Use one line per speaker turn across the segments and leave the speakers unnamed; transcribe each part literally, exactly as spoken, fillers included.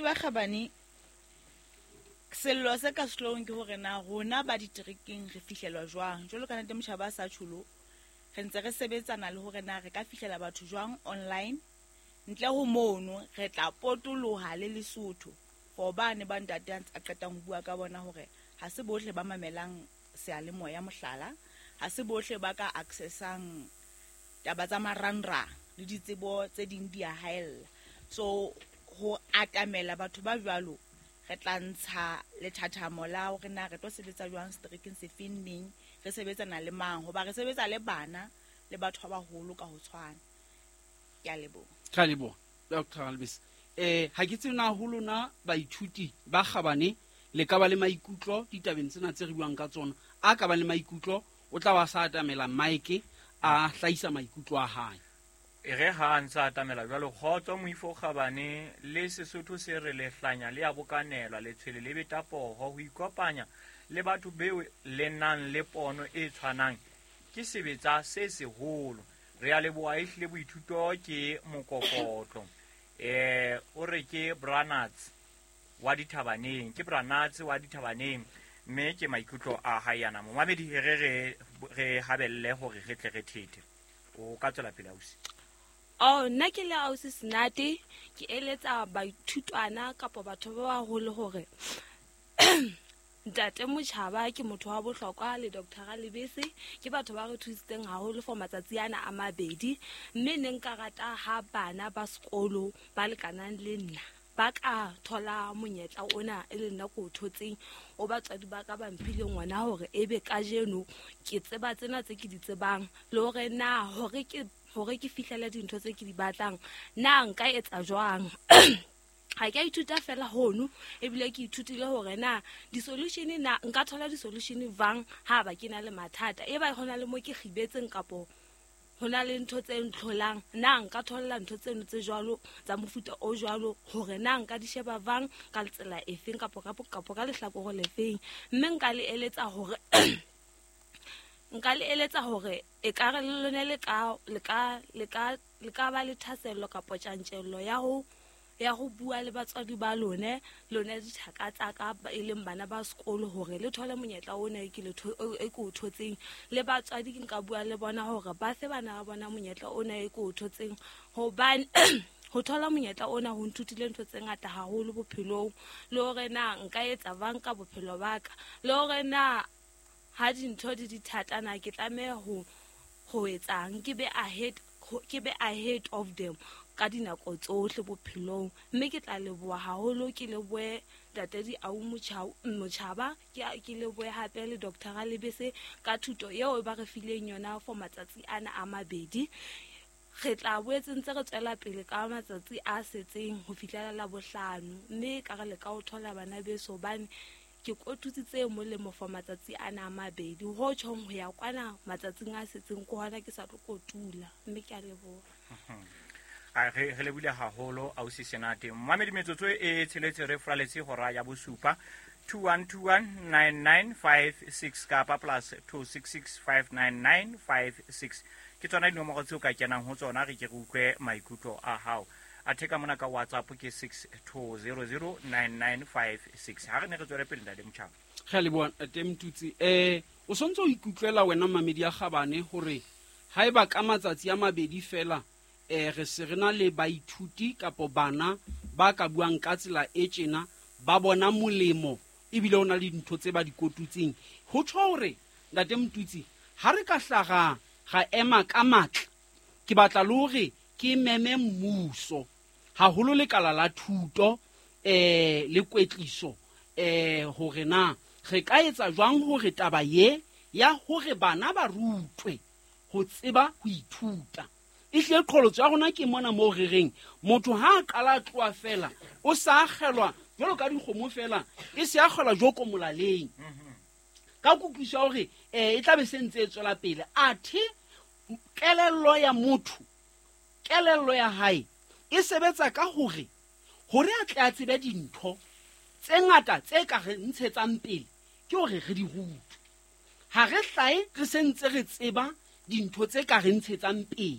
ba Khabane sello se ka slowing ke hore na rona ba ditereking re fihlelwa jwang jwalo ka ntate Motjhaba sa tsholo re ntse re sebetsana le hore na re ka fihlela batho jwang online ntle ho mono re tla potoloha le Lesotho for bane ba ntate a qetang ho bua ka bona hore ha se bohle ba mamelang sealemoya mohlala ha se bohle ba ka accessang taba tsa marangrang le ditsebo tse ding di a haella so ho atamela batho ba jwalo re tla ntsha le thathamo la hore na re tlo sebetsa jwang streaking se fenneng re sebetsana le mang hoba re sebetsa le bana le batho ba baholo ka ho tshwana ke a leboha
ka leboha Doctor Albis eh ha ke tsena holo na baithuti ba Khabane le ka ba le maikutlo ditabeng tsena tse re buang ka tsona a ka ba le maikutlo o tla wa sa atamela mic a hlaisa maikutlo a hae
e re ha ntsa atamela jwalo khotso moifo Khabane le Sesotho se re le hlanya le abokanelwa le tshwele le betapo ho ikopanya le batho beo le nang le pono e tshwanang ke sebetsa se seholo re a leboha ehlile boithuto ke mokokotlo eh o re ke Branats wa dithabaneng ke Branats wa dithabaneng mme ke maikutlo a hayana mo mamedi re re re habelle hore re tle re thete o ka tsela pele ausi
oh nna ke le ausi Senate ke eletsa baithutwana kapo batho ba baholo hore Ntate Motjhaba ke motho wa bohlokwa le Doctor Alibese ke batho ba re thusitseng haholo for matsatsi ana a mabedi mme ne nka rata ha bana ba sekolo ba lekanang le nna ba ka thola monyetla ona e le nna ko thotseng o batswadi ba ka ba mphile ngwana hore ebe ka jeno ke tseba tsena tse ke di tsebang le hore na hore ke hore ke fihlele dintho tse ke di batlang na nka etsa jwang ha ke ithuta fela hono ebile ke ithutile hore na di solution na nka thola di solution vang ha ba ke na le mathata e ba hona le mo ke khibetseng kapo hona le ntho tse ntlholang na nka thola ntho tseno tse jwalo tsa mofuta o jwalo hore na nka di sheba vang ka tsela efeng kapo kapo kapo ka lehlakore le feng mme nka le eletsa hore nka le eletsa hore e ka re le lone le ka le ka le ka le ka ba le thasello kapo tjantjello ya ho ya go bua le batswadi ba lone lone dithaka tsa ka e leng bana ba sekolo hore le thole monyetla ona e ke le e go thotseng le batswadi ke nka bua le bona hore ba se bana ba bona monyetla ona e go thotseng hobane ho thola monyetla ona ho nthutile ntho tse ngata haholo bophelong le hore na nka etsa vang ka bophelo ba ka le hore na ha dintho di dithatana ke tlameha ho ho etsang ke be ahead ke be ahead of them ka dinako tsohle bophelong mme ke tla leboha haholo ke lebohe Tatedi Au Motjhaba ke ke lebohe hape le Doctor Alibese ka thuto eo ba re fileng yona for matsatsi ana a mabedi re tla boetse ntse re tswela pele ka matsatsi a setseng ho fihlela la bohlano mme ka re le ka o thola bana beso bane ke kotutsitse molemo for matsatsi ana a mabedi ho tjhong ho ya kwana matsatsing a setseng ko hona ke sa tlo kotula mme ke a leboha
a re re le bule haholo ausi Senate mamedi metsotso e tsheletse re fraletse hora ya bosupa two one two one nine nine five six kapa plus two six six five nine nine five six ke tsona dinomoro tse o ka kenang ho tsona re ke re utlwe maikutlo a hao a theka mona ka WhatsApp ke six two zero zero nine nine five six ha re ne re tswele pele Ntate Motjhaba
ga le bona temtutsi eh o sontso o ikutlela wena mamedi ya Khabane hore haeba ka matsatsi a mabedi fela eh re se rena le baithuti kapo bana ba ka buang ka tsela e tjena ba bona molemo ebile ona le dintho tse ba di kotutseng ho tsho hore Ntate Mtutsi ha re ka hlaga ga ema ka matla ke batla le hore ke meme mmuso ha holo le kala la thuto eh le kwetliso eh hore na re ka etsa jwang hore taba ye ya hore bana ba rutwe ho tseba ho ithuta ihle qholotso ya rona ke mona mo re reng motho ha qala tloa fela o sa akgelwa jalo ka dikgomo fela e se akgelwa joko molaleng ka kutlwisa hore eh e tla be sentse e tswela pele athi kelello ya motho kelello ya hae e sebetsa ka hore hore a tla tsebe dintho tse ngata tse ka re ntshetsang pele ke hore re di rutwe ha re hlae re sentse re tseba dintho tse ka re ntshetsang pele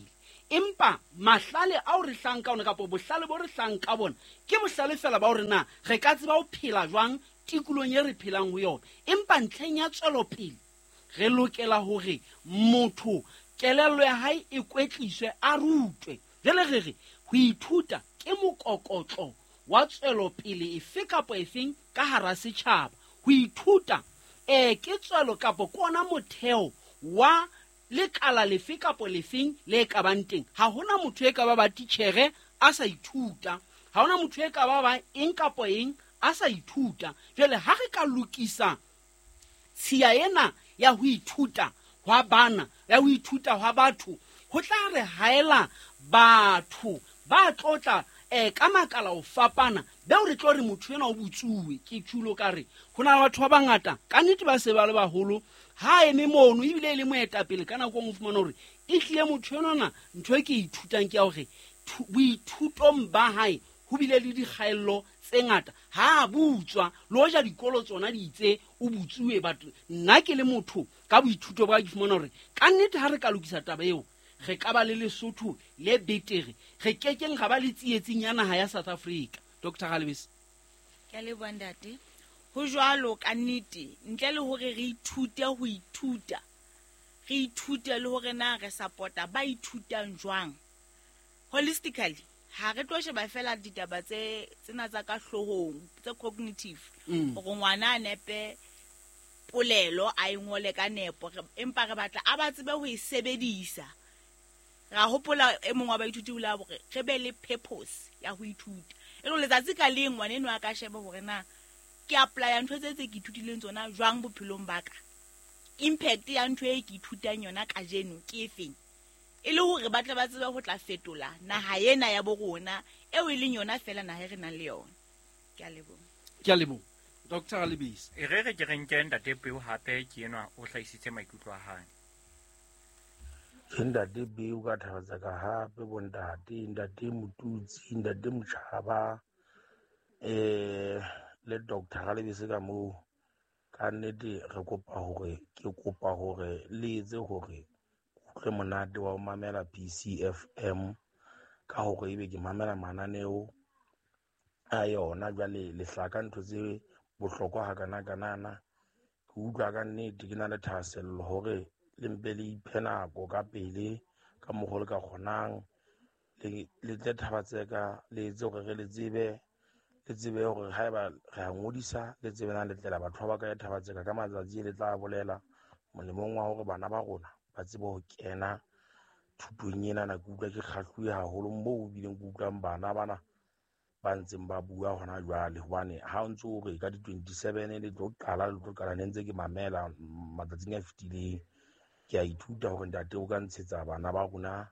empa mahlale ao re hlang ka ona kapo bohlale bo re hlang ka bona ke bohlale fela ba hore na re ka tseba ho phela jwang tikolong e re phelang ho yona, empa ntlheng ya tswelopele re lokela hore motho kelello ya hae e kwetliswe a rutwe. Jwale re re ho ithuta ke mokokotlo wa tswelopele efe kapo efeng ka hara setjhaba. Ho ithuta eh ke tswelo kapo kona motheo wa lekala lefe kapo lefeng le ka bang teng. Ha hona motho e ka ba ba titjhere a sa ithuta, ha hona motho e ka ba ba eng kapo eng a sa ithuta. Jwale ha re ka lokisa tshiya ena ya ho ithuta hwa bana, ya ho ithuta hwa batho, ho tla re haela batho ba tlotla eh ka makala o fapana beo re tlo re motho ena o butsuwe ke thulo ka re hona le batho ba bangata ka nnete ba se ba le baholo ha eme mono ebile le moetapele ka nako mo fumana hore e hlile motho enana ntho e ke ithutang ke ya hore boithutong ba hae ho bile le dikgaello tse ngata ha butswa le hoja dikolo tsona di itse o butsuwe batho. Nna ke le motho ka boithuto ba ke fumana hore ka nnete ha re ka lokisa taba eo re ka ba le Lesotho le betere, re kekeng ga ba le tsietsing ya naha ya South Africa. Doctor Galibisi,
ke a leboha ntate. Ho jwalo ka nnete ntle le hore re ithute ho ithuta, re ithute le hore na re supporta ba ithutang jwang holistically, ha re tlo sheba fela ditaba tse tsena tsa ka hlohong tse cognitive hore ngwana a nepe polelo a ingole ka nepo, empa re batla a ba tsebe ho e sebedisa. Ra hopola e mongwe wa baithuti o la hore re be le purpose ya ho ithuta. E le letsatsi ka leng ngwana eno a ka sheba hore na ke apply ntho tse tse ke ithutileng tsona jwang bophelong ba ka, impact ya ntho e ke ithutang yona ka jeno ke efeng, e le hore ba tla ba tsebe ho tla fetola naha ena ya bo rona eo e leng yona fela naha e re nang le yona. Ke a leboha.
ke a leboha. Doctor Galibisi,
e re re ke reng ke ntate Peo hape ke enwa o hlaisitse maikutlo a hae.
Ntate Peo ka thabatsa ka hape bontate, ntate Motutsi, ntate Motjhaba eh le Doctor Galibisi ka moo ka nnete re kopa hore ke kopa hore le etse hore utlwe monate wa ho mamela P C F M ka hore ebe ke mamela mananeo a yona jwale le hlaka ntho tse bohlokwa ha kana kanana. Ke utlwa ka nnete ke na le thahasello hore le mpe le iphe nako ka pele ka mokgwa le ka kgonang le tle thabatseka le etse hore re le tsebe le tsebe hore haeba re a ngodisa le tsebe na le tlela batho ba ka e thabatseka ka matsatsi le tla bolela molemong wa hore bana ba rona ba tsebe ho kena thutong ena. Na ke utlwa ke kgahluwe haholo moo bileng ke utlwang bana bana ba ntseng ba bua hona jwale, hobane ha o ntse o re ka di twenty-seven le tlo qala le tlo qala ne ntse ke mamela matsatsing a fetileng. Ke a ithuta hore ntate o ka ntshetsa bana ba rona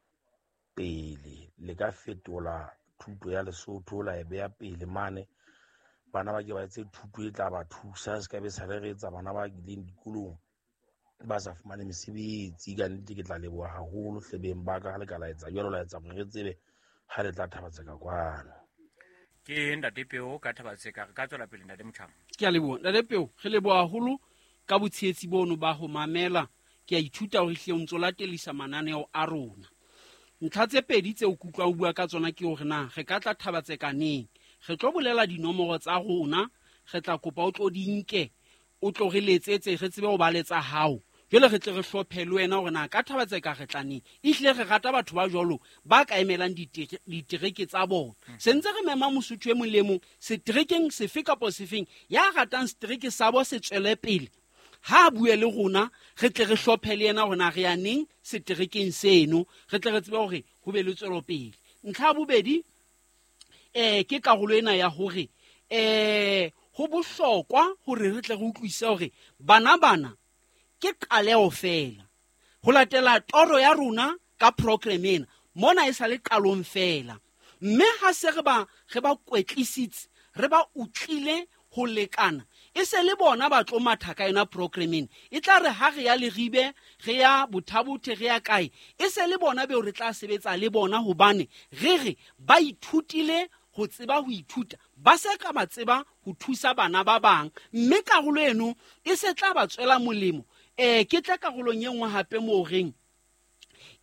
pele, le ka fetola thuto ya Lesotho la e beha pele mane, bana ba ke ba etse thuto e tla ba thusa, se ka be sa re re etsa bana ba ileng dikolong ba sa fumane mesebetsi. Ka nnete ke tla leboha haholo hlebeng ba ka ha le ka la etsa jwalo, la etsa hore re tsebe ha le tla thabatseka kwano.
Ke ntate Peo ka thabatseka re ka tswela pele ntate Motjhaba.
ke a leboha. Ntate Peo re leboha haholo ka botshehetsi bono ba ho mamela. Ke a ithuta hore hle o ntso latelisa mananeo a rona. Ntlha tse pedi tse o kutlwa o bua ka tsona ke hore na re ka tla thabatsekaneng, re tlo bolela dinomoro tsa rona, re tla kopa o tlo di nke o tlo re letsetse re tsebe ho ba letsa hao. Jwale re tle re hlophe le wena hore na ka thabatseka re tla neng. Ehlile re rata batho ba jwalo ba ka emelang ditereke tsa bona. Sentse re mema Mosotho e mong le mong seterekeng sefe kapo sefeng ya ratang setereke sa bo se tswele pele, ha bue le rona re tle re hlophe le yena hore na re ya neng seterekeng seno, re tle re tsebe hore ho be le tswelo pele. Ntlha bobedi eh ke karolo ena ya hore eh ho bohlokwa hore re tle re utlwise hore bana bana ke qaleo fela, ho latela toro ya rona ka program ena mona e sa le qalong fela, mme ha se re ba re ba kwetlisitse re ba utlile ho lekana e se le bona ba tlo matha ka yona program ena. E tla re ha re ya le ribe re ya bothabothe re ya kae e se le bona be re tla sebetsa le bona, hobane re re ba ithutile ho tseba ho ithuta, ba se ka ba tseba ho thusa bana ba bang, mme karolo eno e se tla ba tswela molemo. Eh ke tla karolong ye nngwe hape mo reng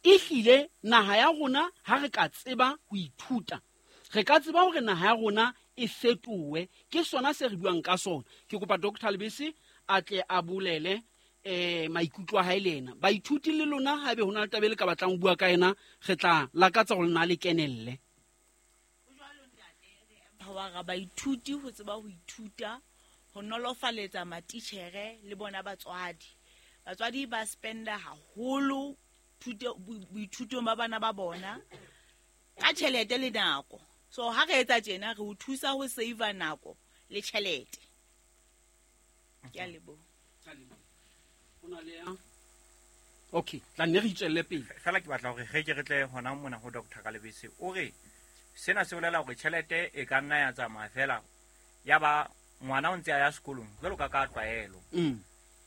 e hlile naha ya rona ha re ka tseba ho ithuta re ka tseba hore naha ya rona e fetowe ke sona se re buang ka sona. Ke kopa Doctor Lebese a tle a bolele eh maikutlo a haelena ba ithuti le lona ha be hona le tabele ka batlang bua ka ena re tla lakatsa go lena le kenelle.
Empowera baithuti ho tseba ho ithuta ho nolofaletsa matitjhere le bona batswadi. Batswadi ba spenda haholo thuto boithutong ba bana ba bona ka tjhelete le nako. So ha re etsa tjena re o thusa ho save nako le tjhelete. Ke a leboha.
Okay, tla nne re itswelle pele.
Fela ke batla hore ge ke re tle hona mona ho Doctor Kalebese o re sena se bolela hore tjhelete e ka nna ya tsamaya fela ya ba ngwana o ntse a ya sekolong jwalo ka ka tlwaelo.
Mm.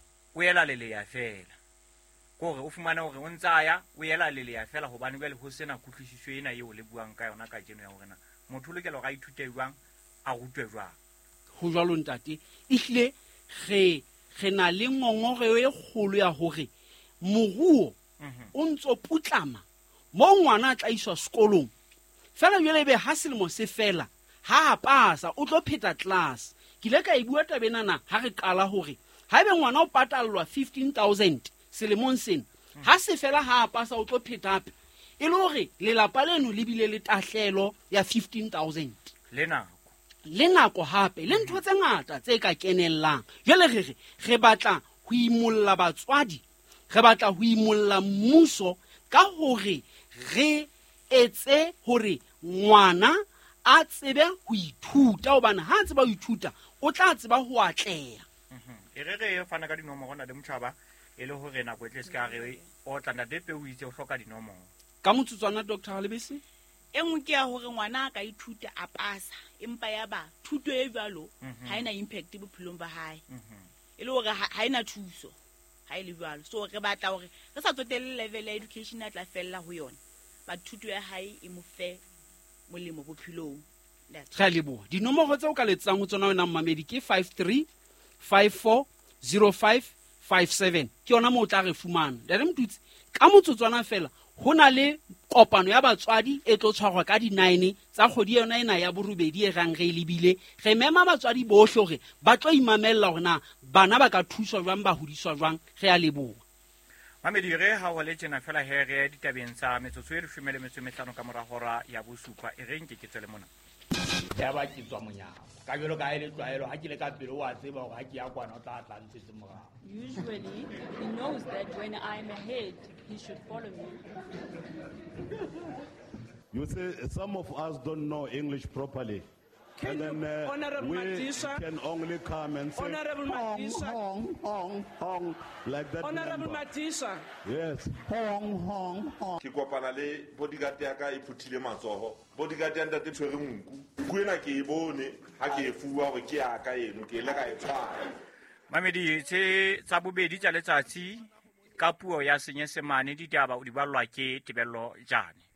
O ela le le ya fela. Gore o fumana hore o ntse a ya o ela le le ya fela hobane bele ho sena kutlwisiso ena eo le buang ka yona ka jeno ya hore na motho le ke lo ga ithute jwang a rutwe jwang.
Ho jwalo ntate ihle ge ge na le ngongore e kgolo ya hore moruo o ntso putlama mo ngwana a tla iswa sekolong fela jwale be ha selemo se fela ha a pasa o tlo pheta class. Ke le ka e bua tabenana ha re qala hore ha ebe ngwana o patallwa fifteen thousand selemong sena ha se fela ha a pasa o tlo pheta hape e le hore lelapa leno le bile le tahlelo ya fifteen thousand
Le nako
le nako hape le ntho tse ngata tse ka kenellang. Jwale re re re batla ho imolla batswadi re batla ho imolla mmuso ka hore re etse hore ngwana a tsebe ho ithuta hobane ha tseba ho ithuta o tla tseba ho atleha.
e re re fana ka dinomoro na le motjhaba e le hore nako e tle se ka re o tla ntate pe o itse o hloka dinomoro
Ka motsotswana Doctor Lebese
Engwe ke ya hore ngwana ka ithuta a pasa empa ya ba thuto e jwalo ha ina impact bophelong ba hae. E le hore ha ina thuso ha ile jwalo. So re batla hore re sa tsotelle level ya education a tla fella ho yona. Ba thuto ya hae e mo fe molemo bophelong.
Re leboha. Dinomoro tse o ka letsang ho tsona wena mmamedi ke five three five four zero five five seven. Ke yona mo o tla re fumana. Dere mtutsi ka motsotswana fela hona le kopano ya batswadi e tlo tshwarwa ka di nine tsa kgodi yona ena ya borobedi e rang re lebile re mema batswadi bohle hore ba tlo imamella hore na bana ba ka thuswa jwang ba hodiswa jwang re a leboha.
Mamedi re ha wa le tjena fela he re ditabeng tsa metsotso e re fumele metso mehlano ka mora hora ya bosupa e reng ke ke tsele mona
ya ba ke tswa monyako ka jelo ka ile tlwaelo ha ke le ka pele wa tseba hore ha ke ya kwana o tla tla ntse morao.
Usually, he knows that when I'm ahead, he should follow me.
You say some of us don't know English properly.
Can
and
you,
then uh,
Honorable
we
Matisha,
can only come and say
Honorable
hong,
Matisha,
hong, hong, hong, like that.
Honorable
number.
Matisha.
Yes. Hong, hong, hong.
Ke kopana le bodyguard ya ka e phuthile matsoho bodyguard ya ntate tshwere nku nku ena ke e bone ha ke e fuwa hore ke ya ka eno ke le ka e tshwara.
Mamedi tse tsa bobedi tsa letsatsi ka puo ya senyesemane ditaba o di balwa ke Tebello Jane.